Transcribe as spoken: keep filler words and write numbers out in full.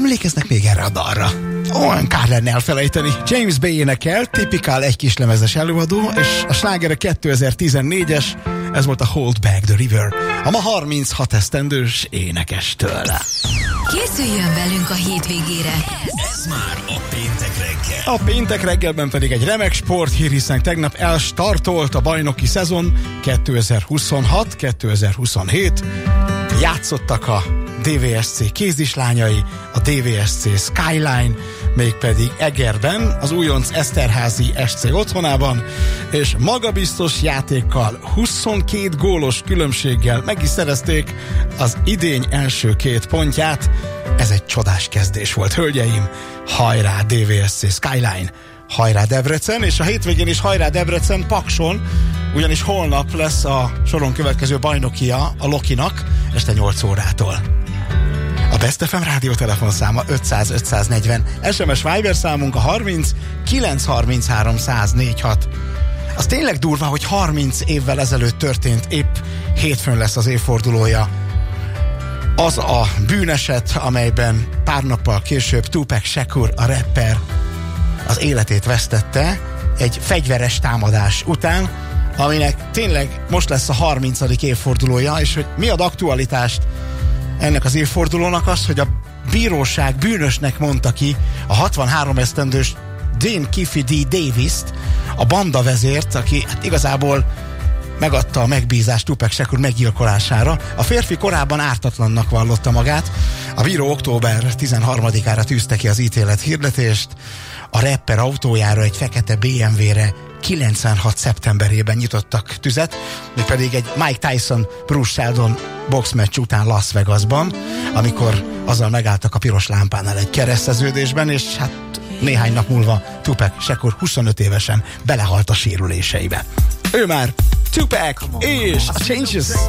Emlékeznek még erre a dalra? Olyan kár lenne elfelejteni. James Bay énekel, tipikál egy kis lemezes előadó, és a slágere kétezer-tizennégyes, ez volt a Hold Back the River, a ma harminchat esztendős énekestől. Készüljön velünk a hétvégére. Ez már a péntek reggel. A péntek reggelben pedig egy remek sporthír, hiszen tegnap elstartolt a bajnoki szezon kétezer-huszonhat kétezer-huszonhét. Játszottak a dé vé es cé kézislányai, a dé vé es cé Skyline, mégpedig Egerben, az újonc Eszterházi es cé otthonában, és magabiztos játékkal, huszonkét gólos különbséggel meg is szerezték az idény első két pontját. Ez egy csodás kezdés volt, hölgyeim! Hajrá dé vé es cé Skyline! Hajrá Debrecen, és a hétvégén is hajrá Debrecen Pakson, ugyanis holnap lesz a soron következő bajnokia a Lokinak este nyolc órától. A Best ef em rádió telefonszáma ötszáz ötszáznegyven, es em es Viber számunk a harminc kilencszázharminchárom száznégyvenhat. Az tényleg durva, hogy harminc évvel ezelőtt történt, épp hétfőn lesz az évfordulója. Az a bűneset, amelyben pár nappal később Tupac Shakur, a rapper, az életét vesztette egy fegyveres támadás után, aminek tényleg most lesz a harmincadik évfordulója, és hogy mi ad aktualitást ennek az évfordulónak, az, hogy a bíróság bűnösnek mondta ki a hatvanhárom esztendős Dane Kiffy D. Davis-t, a banda vezért, aki hát igazából megadta a megbízást Tupac Shakur meggyilkolására. A férfi korábban ártatlannak vallotta magát. A bíró október tizenharmadikára tűzte ki az ítélet hirdetést. A rapper autójára, egy fekete bé em vé-re kilencvenhat szeptemberében nyitottak tüzet, mégpedig egy Mike Tyson Bruce Seldon boxmeccs után Las Vegasban, amikor azzal megálltak a piros lámpánál egy kereszteződésben, és hát néhány nap múlva Tupac Shakur huszonöt évesen belehalt a sérüléseibe. Ő már Tupac és a Changes.